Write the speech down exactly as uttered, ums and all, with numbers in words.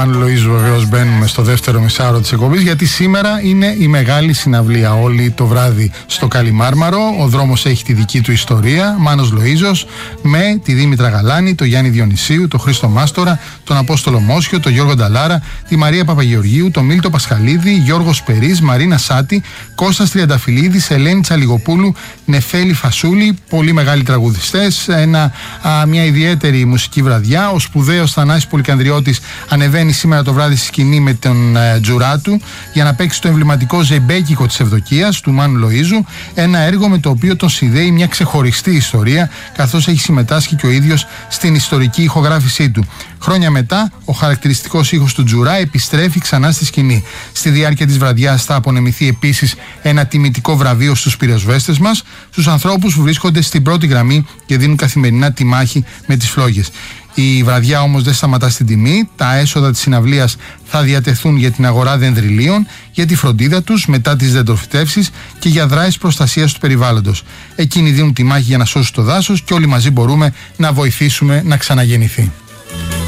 Μάνου Λοΐζου βεβαίως μπαίνουμε στο δεύτερο μισάωρο της εκπομπής, γιατί σήμερα είναι η μεγάλη συναυλία όλη το βράδυ στο Καλιμάρμαρο. Ο δρόμος έχει τη δική του ιστορία. Μάνος Λοΐζος με τη Δήμητρα Γαλάνη, τον Γιάννη Διονυσίου, τον Χρήστο Μάστορα, τον Απόστολο Μόσχιο, τον Γιώργο Νταλάρα, τη Μαρία Παπαγεωργίου, τον Μίλτο Πασχαλίδη, Γιώργος Περής, Μαρίνα Σάτη, Κώστας Τριανταφυλλίδης, Ελένη Τσαλιγοπούλου, Νεφέλη Φασούλη. Πολύ μεγάλοι τραγουδιστές. Ένα, α, μια ιδιαίτερη μουσική βραδιά. Ο σπουδαίος Θανάσης Πολυκανδριώτης ανεβαίνει σήμερα το βράδυ στη σκηνή με τον ε, τζουρά του για να παίξει το εμβληματικό ζεμπέκικο της Ευδοκίας του Μάνου Λοΐζου. Ένα έργο με το οποίο τον συνδέει μια ξεχωριστή ιστορία, καθώς έχει συμμετάσχει και ο ίδιος στην ιστορική ηχογράφησή του. Χρόνια μετά, ο χαρακτηριστικός ήχος του τζουρά επιστρέφει ξανά στη σκηνή. Στη διάρκεια της βραδιάς θα απονεμηθεί επίσης ένα τιμητικό βραβείο στους πυροσβέστες μας, στους ανθρώπους που βρίσκονται στην πρώτη γραμμή και δίνουν καθημερινά τη μάχη με τις φλόγες. Η βραδιά όμως δεν σταματά στην τιμή. Τα έσοδα της συναυλίας θα διατεθούν για την αγορά δενδριλίων, για τη φροντίδα τους μετά τις δεντροφυτεύσεις και για δράσεις προστασίας του περιβάλλοντος. Εκείνοι δίνουν τη μάχη για να σώσουν το δάσος και όλοι μαζί μπορούμε να βοηθήσουμε να ξαναγεννηθεί.